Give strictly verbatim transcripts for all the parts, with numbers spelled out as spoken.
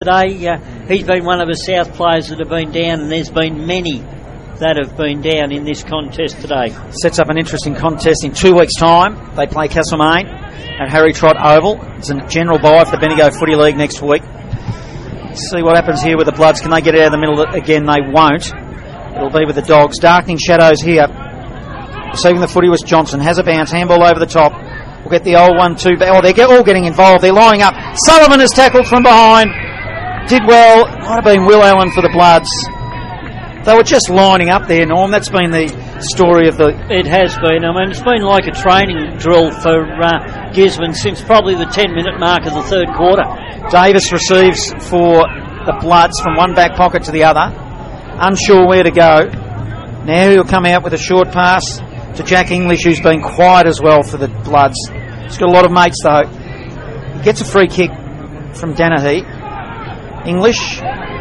today. Uh, he's been one of the South players that have been down, and there's been many that have been down in this contest today. Sets up an interesting contest in two weeks' time. They play Castlemaine at Harry Trott Oval. It's a general bye for the Bendigo Footy League next week. Let's see what happens here with the Bloods. Can they get it out of the middle again? They won't. It'll be with the Dogs. Darkening shadows here. Receiving the footy was Johnson. Has a bounce. Handball over the top. We'll get the old one two. Oh, they're all getting involved. They're lining up. Sullivan is tackled from behind. Did well. Might have been Will Allen for the Bloods. They were just lining up there, Norm. That's been the story of the... It has been. I mean, it's been like a training drill for uh, Gisborne since probably the ten-minute mark of the third quarter. Davis receives for the Bloods from one back pocket to the other. Unsure where to go. Now he'll come out with a short pass to Jack English, who's been quiet as well for the Bloods. He's got a lot of mates, though. He gets a free kick from Danahy. English...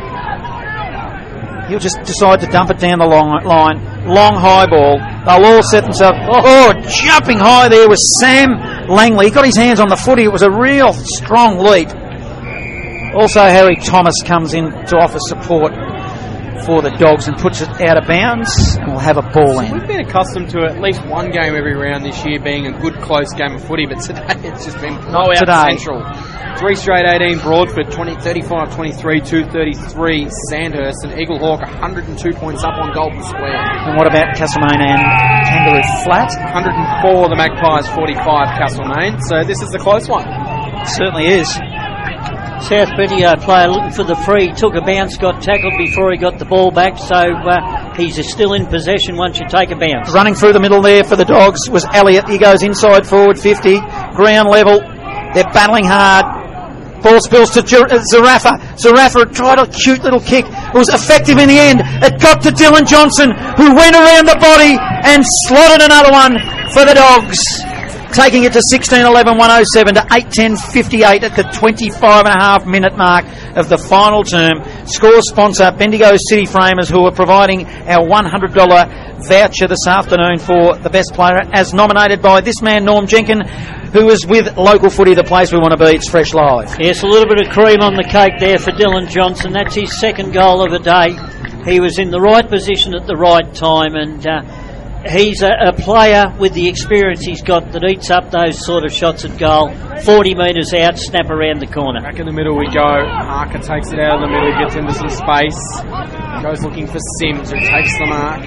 He'll just decide to dump it down the long line. Long high ball. They'll all set themselves. Oh, jumping high there was Sam Langley. He got his hands on the footy. It was a real strong leap. Also, Harry Thomas comes in to offer support for the Dogs and puts it out of bounds, and we'll have a ball in. We've been accustomed to at least one game every round this year being a good close game of footy, but today it's just been blowout today. Central. Three straight eighteen Broadford, twenty, thirty-five twenty-three, two thirty-three Sandhurst, and Eagle Hawk one hundred two points up on Golden Square. And what about Castlemaine and Kangaroo Flat? one hundred four the Magpies, forty-five Castlemaine, so this is a close one. It certainly is. South Bendigo player looking for the free, took a bounce, got tackled before he got the ball back, so uh, he's still in possession once you take a bounce. Running through the middle there for the Dogs was Elliott. He goes inside forward fifty, ground level. They're battling hard. Ball spills to Zarafa. Zarafa tried a cute little kick. It was effective in the end. It got to Dylan Johnson, who went around the body and slotted another one for the Dogs. Taking it to sixteen eleven one oh seven to eight ten fifty-eight at the twenty-five and a half minute mark of the final term. Score sponsor Bendigo City Framers, who are providing our one hundred dollars voucher this afternoon for the best player, as nominated by this man, Norm Jenkin, who is with Local Footy, the place we want to be. It's Fresh Live. Yes, a little bit of cream on the cake there for Dylan Johnson. That's his second goal of the day. He was in the right position at the right time, and uh, he's a, a player with the experience he's got that eats up those sort of shots at goal. forty metres out, snap around the corner. Back in the middle we go. Harker takes it out of the middle, gets into some space. Goes looking for Sims, who takes the mark.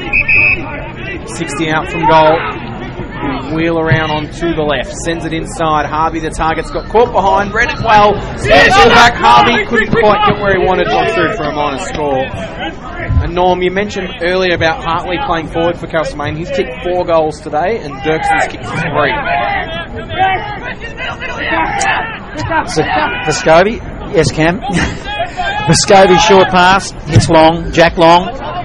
sixty out from goal. Wheel around on to the left. Sends it inside. Harvey, the target's got caught behind. Read it well. Stands to the back. Harvey couldn't quite get where he wanted. Got through for a minor score. And Norm, you mentioned earlier about Hartley playing forward for Castlemaine. He's kicked four goals today, and Dirkson's kicked three. Vescovi, yes, Cam. Vescovi short pass, hits long. Jack Long,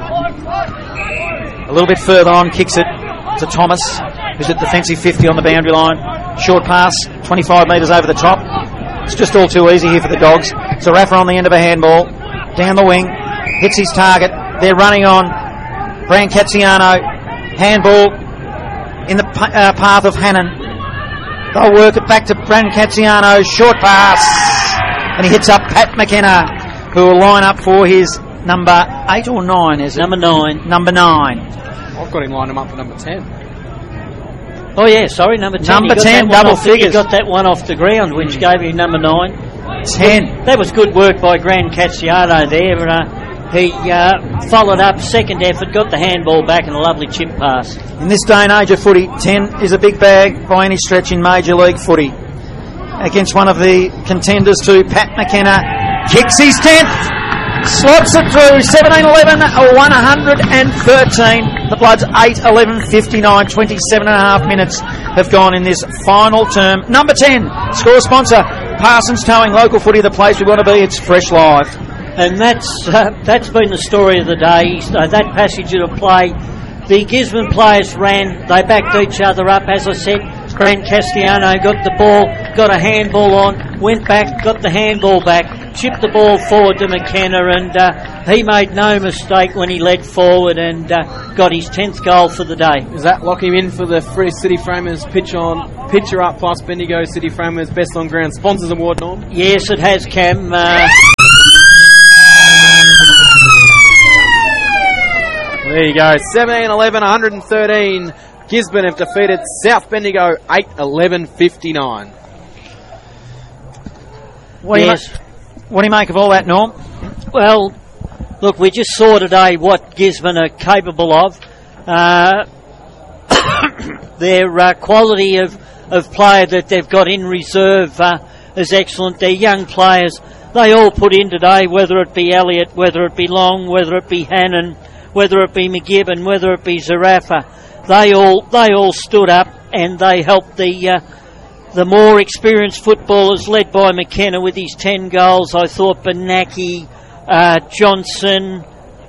a little bit further on, kicks it to Thomas, who's at defensive fifty on the boundary line. Short pass, twenty-five metres over the top. It's just all too easy here for the Dogs. So Rafa on the end of a handball, down the wing, hits his target. They're running on. Brancaziano, handball in the uh, path of Hannon. They'll work it back to Brancaziano, short pass, and he hits up Pat McKenna, who will line up for his number eight or nine, is it? Number nine. Number nine. I've got him lined him up for number ten. Oh, yeah, sorry, number ten. Number ten, double figures. He got that one off the ground, which gave him number nine. Ten. That was good work by Brancaziano there. Uh, he uh, followed up, second effort, got the handball back, and a lovely chip pass. In this day and age of footy, ten is a big bag by any stretch in Major League footy. Against one of the contenders too, Pat McKenna kicks his tenth. Slots it through, seventeen eleven, one hundred thirteen. The Bloods eight eleven fifty-nine, twenty-seven and a half minutes have gone in this final term. Number ten, score sponsor, Parsons Towing, Local Footy, the place we want to be. It's Fresh Live. And that's uh, that's been the story of the day. Uh, that passage of the play, the Gisborne players ran, they backed each other up, as I said. Brancaziano got the ball, got a handball on, went back, got the handball back, chipped the ball forward to McKenna, and uh, he made no mistake when he led forward and uh, got his tenth goal for the day. Does that lock him in for the Free City Framers Pitch on Pitcher Up plus Bendigo City Framers Best on Ground Sponsors Award, Norm? Yes, it has, Cam. Uh, There you go. seventeen eleven, one hundred thirteen. Gisborne have defeated South Bendigo eight eleven fifty-nine. What, Yes. do you ma- what do you make of all that, Norm? Well, look, we just saw today what Gisborne are capable of. Uh, their uh, quality of, of player that they've got in reserve uh, is excellent. They're young players. They all put in today, whether it be Elliott, whether it be Long, whether it be Hannon, whether it be McGibbon, whether it be Zarafa. They all they all stood up and they helped the uh, the more experienced footballers, led by McKenna with his ten goals. I thought Benaki, uh, Johnson,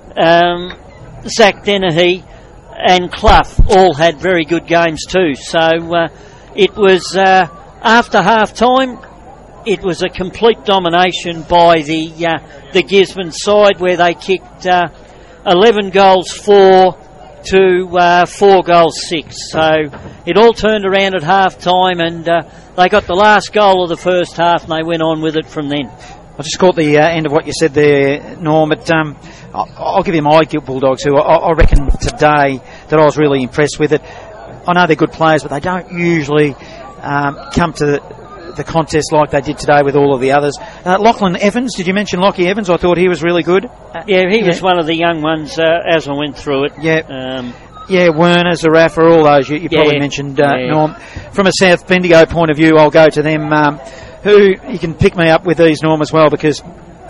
um, Zach Dennehy and Clough all had very good games too. So uh, it was uh, after half time. It was a complete domination by the uh, the Gisborne side, where they kicked uh, eleven goals four to uh, four goals six. So it all turned around at half time, and uh, they got the last goal of the first half, and they went on with it from then. I just caught the uh, end of what you said there, Norm, but um, I'll, I'll give you my Bulldogs, who I, I reckon today that I was really impressed with it. I know they're good players, but they don't usually um, come to the, the contest like they did today with all of the others. Uh, Lachlan Evans, did you mention Lockie Evans? I thought he was really good. Uh, Yeah, he yeah. was one of the young ones uh, as I went through it. Yeah. Um, Yeah, Werner, Zarafa, all those you, you Yeah, probably mentioned, uh, yeah. Norm. From a South Bendigo point of view, I'll go to them. Um, who you can pick me up with these, Norm, as well, because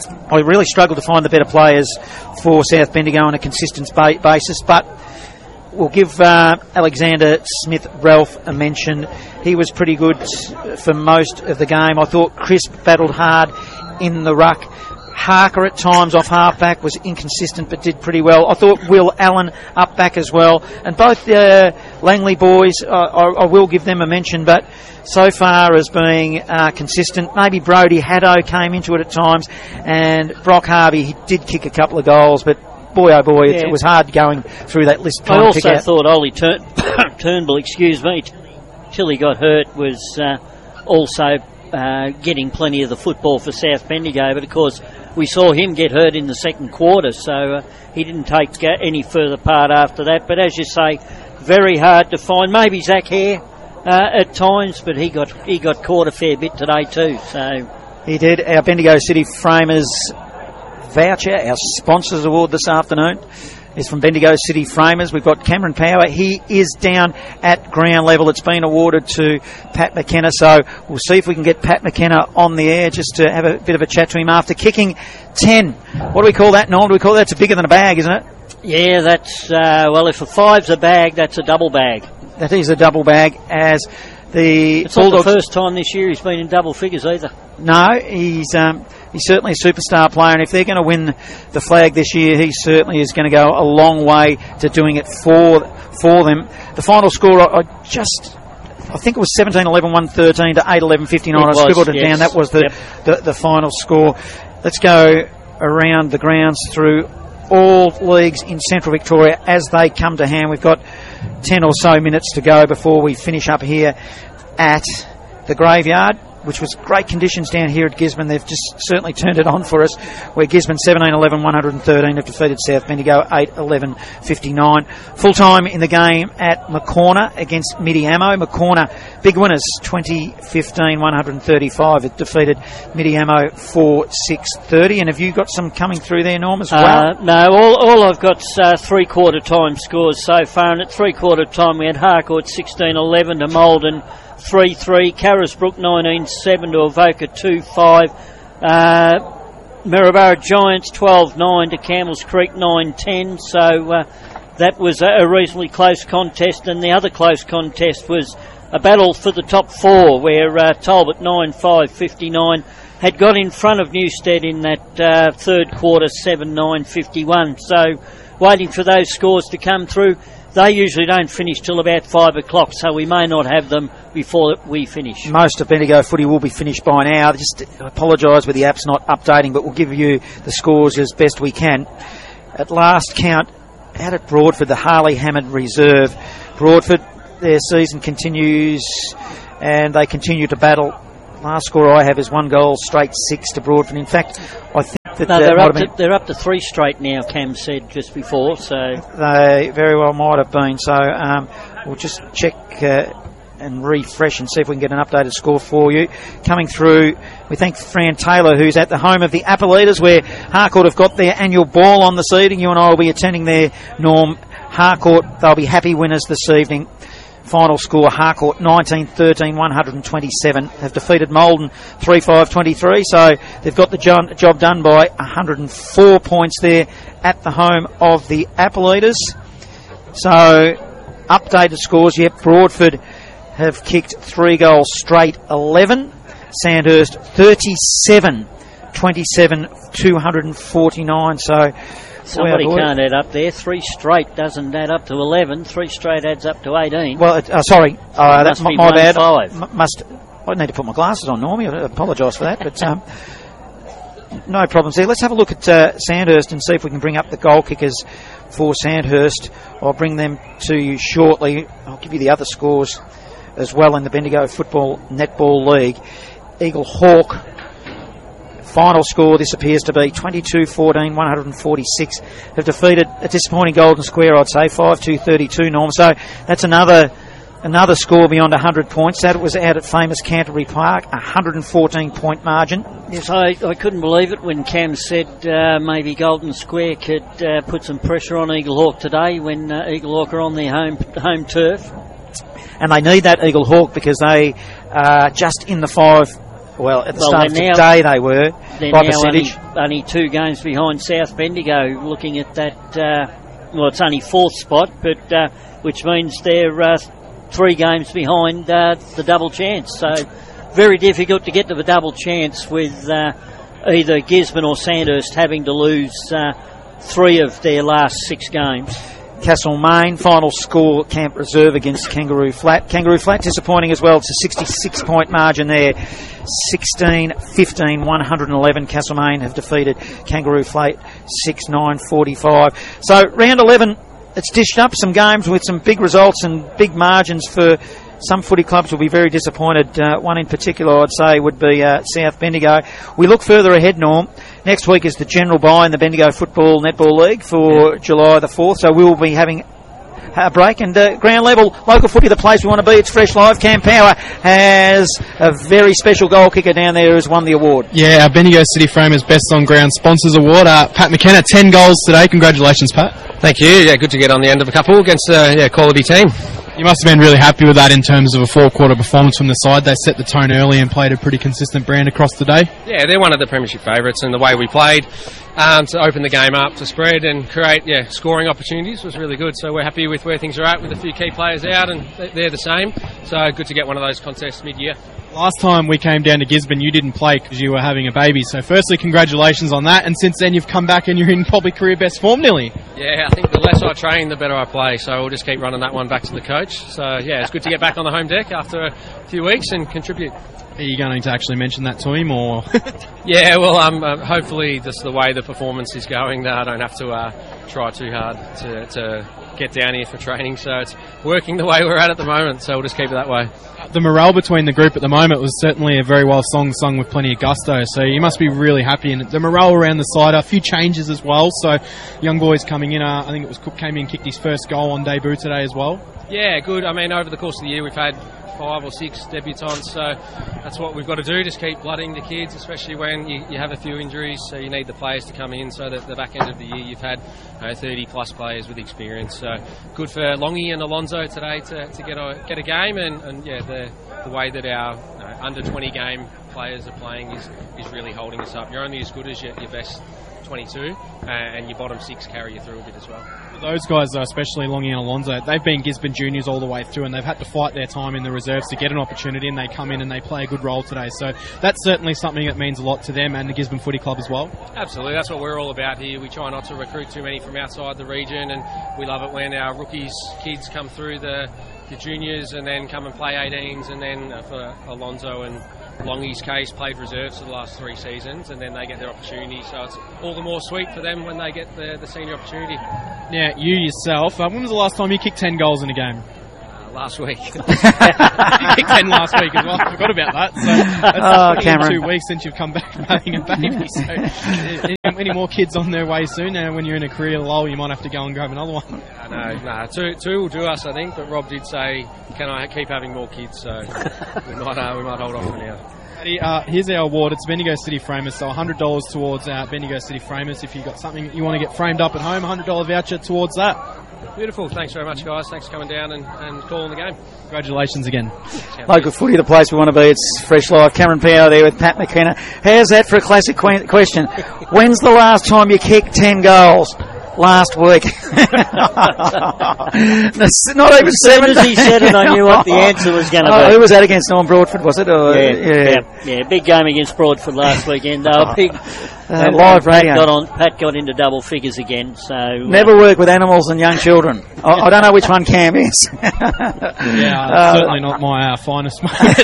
I really struggle to find the better players for South Bendigo on a consistent ba- basis. But we'll give uh, Alexander Smith-Ralph a mention. He was pretty good for most of the game. I thought Crisp battled hard in the ruck. Harker at times off half-back was inconsistent but did pretty well. I thought Will Allen up back as well. And both the uh, Langley boys, uh, I, I will give them a mention, but so far as being uh, consistent. Maybe Brodie Haddo came into it at times, and Brock Harvey, he did kick a couple of goals, but boy oh boy, Yeah. it, it was hard going through that list. I trying to pick also out. thought Ollie Turn- Turnbull, excuse me, t- till he got hurt, was uh, also uh, getting plenty of the football for South Bendigo, but of course we saw him get hurt in the second quarter, so uh, he didn't take uh, any further part after that. But as you say, very hard to find. Maybe Zach Hare uh, at times, but he got he got caught a fair bit today too. So He did. Our Bendigo City Framers voucher, our sponsors award this afternoon, is from Bendigo City Framers. We've got Cameron Power. He is down at ground level. It's been awarded to Pat McKenna, so we'll see if we can get Pat McKenna on the air just to have a bit of a chat to him after kicking ten. What do we call that, Noel? Do we call that? It's bigger than a bag, isn't it? yeah, that's uh, well, if a five's a bag, that's a double bag. That is a double bag, as the It's not the Bulldogs... first time this year he's been in double figures either. No, he's um, he's certainly a superstar player, and if they're going to win the flag this year, he certainly is going to go a long way to doing it for for them. The final score, I, I just, I think it was seventeen eleven, one thirteen to eight eleven fifty-nine. It I was, scribbled it yes. down. That was the, Yep. the the final score. Let's go around the grounds through all leagues in Central Victoria as they come to hand. We've got ten or so minutes to go before we finish up here at the Graveyard, which was great conditions down here at Gisborne. They've just certainly turned it on for us, where Gisborne seventeen eleven, one thirteen have defeated South Bendigo eight eleven fifty-nine. Full time in the game at Maccorner against Midiamo. Maccorner, big winners, twenty fifteen, one thirty-five. It defeated Midiamo for six thirty. And have you got some coming through there, Norm, as well? Uh, no, all, all I've got's uh, three-quarter time scores so far, and at three-quarter time we had Harcourt sixteen eleven to Malden three three, Carisbrook nineteen seven to Avoca two five, uh, Maryborough Giants twelve nine to Campbell's Creek nine ten, so uh, that was a, a reasonably close contest. And the other close contest was a battle for the top four, where uh, Talbot nine five fifty-nine had got in front of Newstead in that uh, third quarter seven nine fifty-one, so waiting for those scores to come through. They usually don't finish till about five o'clock, so we may not have them before we finish. Most of Bendigo footy will be finished by now. Just apologise with the app's not updating, but we'll give you the scores as best we can. At last count, out at Broadford, the Harley Hammond Reserve. Broadford, their season continues, and they continue to battle. Last score I have is one goal straight six to Broadford. In fact, I think that No, that they're might up, have to, been, they're up to three straight now, Cam said just before, so... they very well might have been. So um, we'll just check uh, and refresh and see if we can get an updated score for you. Coming through, we thank Fran Taylor, who's at the home of the Apple Eaters, where Harcourt have got their annual ball on this evening. You and I will be attending there, Norm. Harcourt, they'll be happy winners this evening. Final score, Harcourt nineteen thirteen, one hundred twenty-seven. Have defeated Molden three five twenty-three, so they've got the jo- job done by one hundred four points there at the home of the Apple Eaters. So, updated scores, yep, Broadford have kicked three goals straight, eleven. Sandhurst, thirty-seven, twenty-seven, two hundred forty-nine, so... Somebody can't add up there. Three straight doesn't add up to eleven. Three straight adds up to eighteen. Well, uh, sorry, uh, that's my, my bad. Five. M- must I need to put my glasses on, Normie? I apologise for that, but um, no problems there. Let's have a look at uh, Sandhurst and see if we can bring up the goal kickers for Sandhurst. I'll bring them to you shortly. I'll give you the other scores as well in the Bendigo Football Netball League. Eagle Hawk. Final score, this appears to be twenty-two fourteen, one hundred forty-six. Have defeated a disappointing Golden Square, I'd say, five two thirty-two, Norm. So that's another another score beyond one hundred points. That was out at famous Canterbury Park, one hundred fourteen point margin. Yes, I, I couldn't believe it when Cam said uh, maybe Golden Square could uh, put some pressure on Eagle Hawk today when uh, Eagle Hawk are on their home home turf. And they need that Eagle Hawk because they are just in the five. Well, at the well, start of now, today they were, they're by now percentage. Only, only two games behind South Bendigo, looking at that, uh, well, it's only fourth spot, but uh, which means they're uh, three games behind uh, the double chance. So very difficult to get to the double chance with uh, either Gisborne or Sandhurst having to lose uh, three of their last six games. Castlemaine, final score, Camp Reserve against Kangaroo Flat. Kangaroo Flat disappointing as well. It's a sixty-six point margin there. sixteen fifteen, one hundred eleven. Castlemaine have defeated Kangaroo Flat six nine forty-five. So round eleven, it's dished up some games with some big results and big margins for some footy clubs. Will be very disappointed. Uh, one in particular, I'd say, would be uh, South Bendigo. We look further ahead, Norm. Next week is the general bye in the Bendigo Football Netball League for yeah. July the fourth, so we will be having a break. And uh, ground level, local footy, the place we want to be. It's Fresh Live. Cam Power has a very special goal kicker down there who's won the award. Yeah, our Bendigo City Framers Best On Ground Sponsors Award. Uh, Pat McKenna, ten goals today. Congratulations, Pat. Thank you. Yeah, good to get on the end of a couple against a yeah, quality team. You must have been really happy with that in terms of a four-quarter performance from the side. They set the tone early and played a pretty consistent brand across the day. Yeah, they're one of the premiership favourites, and the way we played um, to open the game up, to spread and create yeah scoring opportunities was really good. So we're happy with where things are at with a few key players out, and they're the same. So good to get one of those contests mid-year. Last time we came down to Gisborne, you didn't play because you were having a baby. So firstly, congratulations on that. And since then, you've come back and you're in probably career best form nearly. Yeah, I think the less I train, the better I play. So we'll just keep running that one back to the coach. So yeah, it's good to get back on the home deck after a few weeks and contribute. Are you going to actually mention that to him, or? Yeah, well, um, uh, hopefully just the way the performance is going, that I don't have to uh, try too hard to, to get down here for training. So it's working the way we're at at the moment. So we'll just keep it that way. The morale between the group at the moment was certainly a very well song sung with plenty of gusto. So you must be really happy. And the morale around the side, a few changes as well. So young boys coming in. Uh, I think it was Cook came in and kicked his first goal on debut today as well. Yeah, good. I mean, over the course of the year, we've had five or six debutants, so that's what we've got to do, just keep blooding the kids, especially when you, you have a few injuries, so you need the players to come in, so that the back end of the year you've had you know, thirty plus players with experience. So good for Longy and Alonzo today to, to get a get a game, and, and yeah, the the way that our you know, under twenty game players are playing is, is really holding us up. You're only as good as your, your best twenty-two, uh, and your bottom six carry you through a bit as well. Those guys, especially Longy and Alonzo, they've been Gisborne juniors all the way through, and they've had to fight their time in the reserves to get an opportunity, and they come in and they play a good role today. So that's certainly something that means a lot to them and the Gisborne Footy Club as well. Absolutely, that's what we're all about here. We try not to recruit too many from outside the region, and we love it when our rookies, kids come through the, the juniors and then come and play eighteens, and then uh, for Alonzo and Longy's case, played reserves for the last three seasons, and then they get their opportunity. So it's all the more sweet for them when they get the, the senior opportunity. Now, you yourself, uh, when was the last time you kicked ten goals in a game? Uh, last week. You kicked ten last week as well. I forgot about that. So that's oh, Cameron. Two weeks since you've come back from having a baby. So many more kids on their way soon. Now, when you're in a career lull, you might have to go and grab another one. No, no, two, two will do us, I think. But Rob did say, "Can I keep having more kids?" So we might, uh, we might hold off for now. Uh, here's our award. It's Bendigo City Framers, so one hundred dollars towards uh, Bendigo City Framers. If you've got something you want to get framed up at home, one hundred dollars voucher towards that. Beautiful. Thanks very much, guys. Thanks for coming down and, and calling the game. Congratulations again. Local footy, the place we want to be. It's Fresh Life. Cameron Power there with Pat McKenna. How's that for a classic que- question? When's the last time you kicked ten goals? Last week. Not even As soon as he said it, I knew what the answer was going to oh, be. Who was that against? Norm Broadford, was it? Or, yeah, yeah. yeah, yeah. Big game against Broadford last weekend. They were big. Uh, live Pat radio. got on. Pat got into double figures again. So uh, never work with animals and young children. I, I don't know which one Cam is. Yeah, uh, certainly not my uh, finest moment at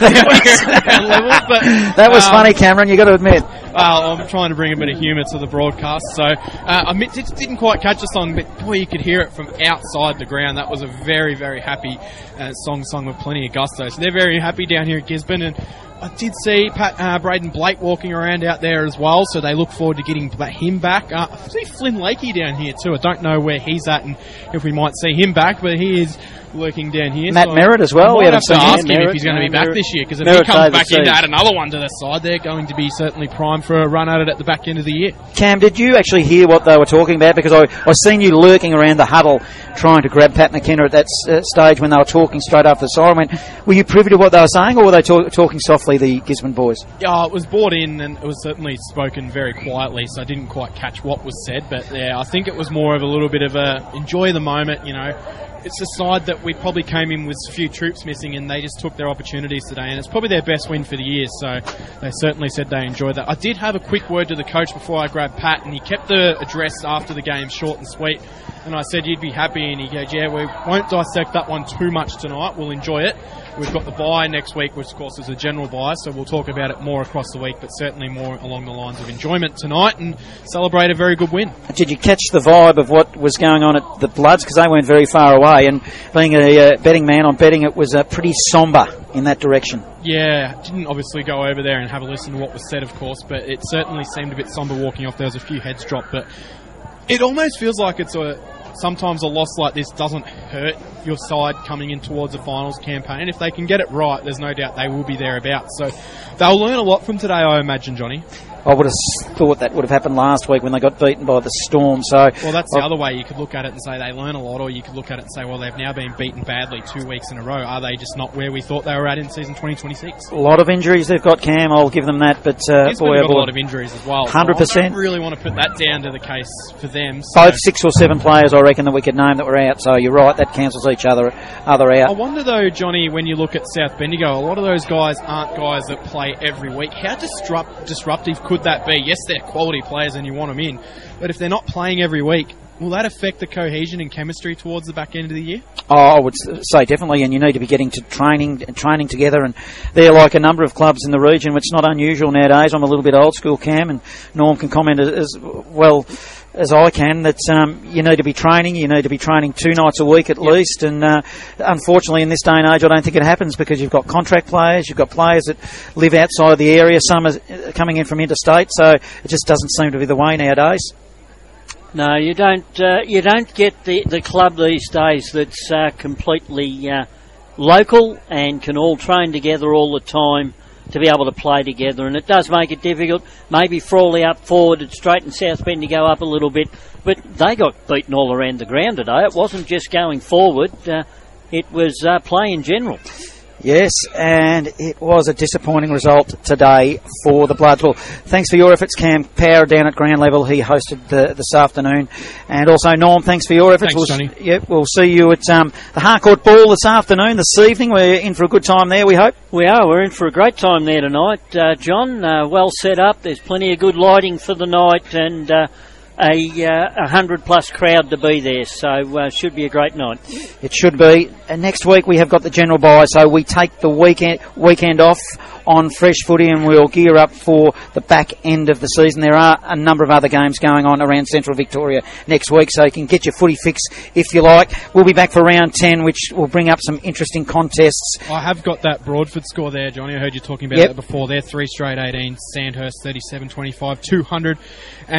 the level. But that was um, funny, Cameron. You got to admit. Well, I'm trying to bring a bit of humour to the broadcast, so uh, I admit, didn't quite catch the song, but boy, you could hear it from outside the ground. That was a very, very happy uh, song sung with plenty of gusto. So they're very happy down here at Gisborne, and I did see Pat, uh, Braden Blake walking around out there as well, so they look forward to getting him back. Uh, I see Flynn Lakey down here too. I don't know where he's at and if we might see him back, but he is lurking down here. Matt so Merritt as well. We we have haven't to seen ask him. him Merritt, if he's going to no, be back Merritt. this year, because if Merritt's he comes back in overseas. to add another one to the side, they're going to be certainly primed for a run at it at the back end of the year. Cam, did you actually hear what they were talking about? Because I I seen you lurking around the huddle trying to grab Pat McKenna at that uh, stage when they were talking straight after the siren. Went, were you privy to what they were saying, or were they talk, talking softly, the Gisborne boys? Yeah, it was brought in and it was certainly spoken very quietly, so I didn't quite catch what was said. But yeah, I think it was more of a little bit of a enjoy the moment, you know. It's a side that we probably came in with a few troops missing, and they just took their opportunities today, and it's probably their best win for the year, so they certainly said they enjoyed that. I did have a quick word to the coach before I grabbed Pat, and he kept the address after the game short and sweet, and I said you'd be happy, and he goes, yeah, we won't dissect that one too much tonight, we'll enjoy it. We've got the bye next week, which of course is a general bye, so we'll talk about it more across the week, but certainly more along the lines of enjoyment tonight and celebrate a very good win. Did you catch the vibe of what was going on at the Bloods? Because they weren't very far away, and being a uh, betting man, I'm betting it was uh, pretty sombre in that direction. Yeah, didn't obviously go over there and have a listen to what was said, of course, but it certainly seemed a bit sombre walking off. There was a few heads dropped, but it almost feels like it's a sometimes a loss like this doesn't hurt your side coming in towards a finals campaign. If they can get it right, there's no doubt they will be thereabouts. So they'll learn a lot from today, I imagine, Johnny. I would have thought that would have happened last week when they got beaten by the Storm. So, well, that's the I've other way. You could look at it and say they learn a lot, or you could look at it and say, well, they've now been beaten badly two weeks in a row. Are they just not where we thought they were at in season twenty twenty-six? A lot of injuries they've got, Cam. I'll give them that. But uh, He's boy, got boy, a lot of injuries as well. one hundred percent. So I don't really want to put that down to the case for them. So. Both six or seven players, I reckon, that we could name that were out. So you're right, that cancels each other other out. I wonder though, Johnny, when you look at South Bendigo, a lot of those guys aren't guys that play every week. How disrupt, disruptive could that be? Yes, they're quality players and you want them in, but if they're not playing every week, will that affect the cohesion and chemistry towards the back end of the year? Oh, I would say definitely, and you need to be getting to training training together, and they're like a number of clubs in the region, which is not unusual nowadays. I'm a little bit old school, Cam, and Norm can comment as, as well as I can, that um, you need to be training, you need to be training two nights a week at yep. least, and uh, unfortunately in this day and age I don't think it happens, because you've got contract players, you've got players that live outside of the area, some are coming in from interstate, so it just doesn't seem to be the way nowadays. No, you don't. Uh, you don't get the, the club these days that's uh, completely uh, local and can all train together all the time to be able to play together, and it does make it difficult. Maybe Frawley up forward, it straightened South Bendigo up a little bit, but they got beaten all around the ground today. It wasn't just going forward; uh, it was uh, play in general. Yes, and it was a disappointing result today for the Bloods. Well, thanks for your efforts, Cam Power, down at ground level. He hosted the, this afternoon. And also, Norm, thanks for your efforts. Thanks, we'll, Johnny. Yep, we'll see you at um, the Harcourt Ball this afternoon, this evening. We're in for a good time there, we hope. We are. We're in for a great time there tonight. Uh, John, uh, well set up. There's plenty of good lighting for the night, and uh, a uh, hundred plus crowd to be there, so uh, should be a great night. It should be. And next week we have got the general bye, so we take the weekend weekend off on Fresh Footy, and we'll gear up for the back end of the season. There are a number of other games going on around Central Victoria next week, so you can get your footy fix if you like. We'll be back for round ten, which will bring up some interesting contests. I have got that Broadford score there, Johnny. I heard you talking about yep. that before. They're three straight eighteen. Sandhurst thirty-seven twenty-five, two hundred and four.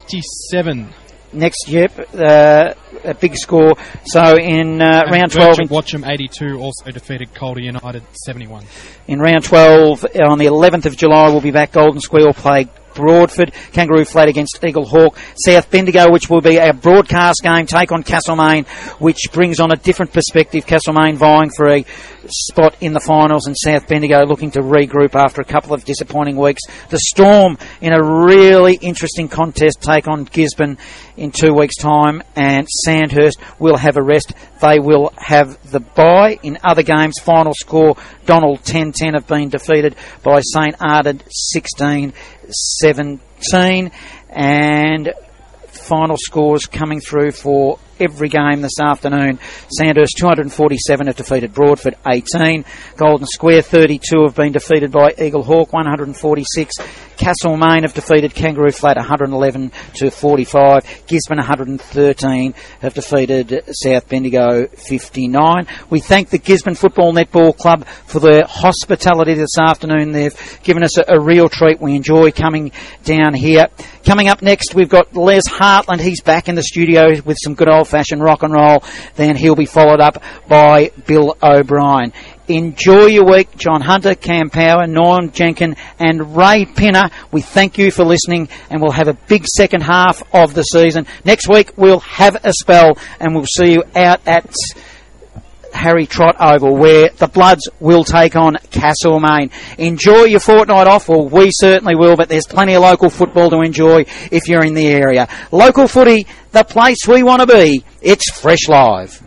fifty-seven. Next, yep, uh, a big score. So in uh, round twelve... In Watcham eighty-two also defeated Calder United seventy-one. In round twelve, on the eleventh of July, we'll be back. Golden Squeal play Broadford. Kangaroo Flat against Eagle Hawk. South Bendigo, which will be our broadcast game, take on Castlemaine, which brings on a different perspective. Castlemaine vying for a spot in the finals, and South Bendigo looking to regroup after a couple of disappointing weeks. The Storm, in a really interesting contest, take on Gisborne in two weeks' time, and Sandhurst will have a rest. They will have the bye. In other games, final score, Donald ten ten have been defeated by St Ardent sixteen seventeen, and final scores coming through for every game this afternoon. Sandhurst two hundred forty-seven have defeated Broadford eighteen. Golden Square thirty-two have been defeated by Eagle Hawk one hundred forty-six. Castlemaine have defeated Kangaroo Flat one hundred eleven to forty-five. Gisborne one hundred thirteen have defeated South Bendigo fifty-nine. We thank the Gisborne Football Netball Club for their hospitality this afternoon. They've given us a, a real treat. We enjoy coming down here. Coming up next, we've got Les Hartland. He's back in the studio with some good old-fashioned rock and roll. Then he'll be followed up by Bill O'Brien. Enjoy your week. John Hunter, Cam Power, Norm Jenkin and Ray Pinner, we thank you for listening, and we'll have a big second half of the season. Next week we'll have a spell, and we'll see you out at Harry Trott Oval, where the Bloods will take on Castlemaine. Enjoy your fortnight off, or we certainly will, but there's plenty of local football to enjoy if you're in the area. Local footy, the place we want to be. It's Fresh Live.